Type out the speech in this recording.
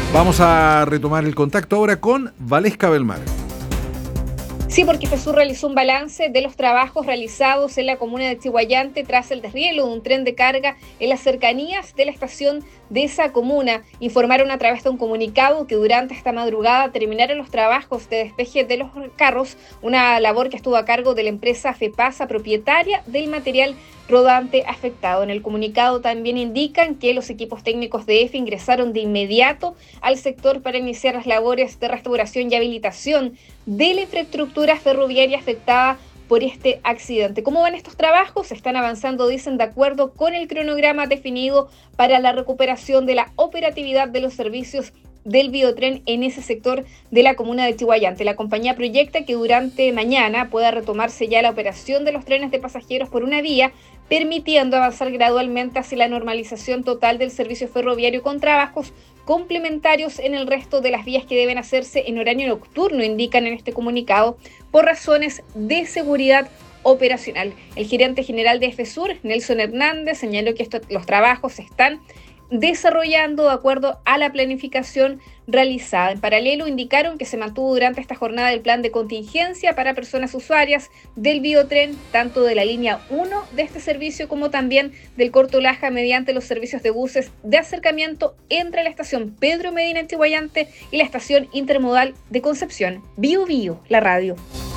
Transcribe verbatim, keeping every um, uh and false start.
Vamos a retomar el contacto ahora con Valesca Belmar. Sí, porque FESUR realizó un balance de los trabajos realizados en la comuna de Chiguayante tras el desrielo de un tren de carga en las cercanías de la estación de esa comuna. Informaron a través de un comunicado que durante esta madrugada terminaron los trabajos de despeje de los carros, una labor que estuvo a cargo de la empresa FEPASA, propietaria del material rodante afectado. En el comunicado también indican que los equipos técnicos de EFE ingresaron de inmediato al sector para iniciar las labores de restauración y habilitación de la infraestructura ferroviaria afectada por este accidente. ¿Cómo van estos trabajos? Están avanzando, dicen, de acuerdo con el cronograma definido para la recuperación de la operatividad de los servicios del biotren en ese sector de la comuna de Chiguayante. La compañía proyecta que durante mañana pueda retomarse ya la operación de los trenes de pasajeros por una vía, permitiendo avanzar gradualmente hacia la normalización total del servicio ferroviario con trabajos complementarios en el resto de las vías que deben hacerse en horario nocturno, indican en este comunicado, por razones de seguridad operacional. El gerente general de FESUR, Nelson Hernández, señaló que esto, los trabajos se están desarrollando de acuerdo a la planificación realizada. En paralelo, indicaron que se mantuvo durante esta jornada el plan de contingencia para personas usuarias del biotren, tanto de la línea uno de este servicio como también del Corto Laja, mediante los servicios de buses de acercamiento entre la estación Pedro Medina en Chiguayante y la estación intermodal de Concepción. Bio Bio, la radio.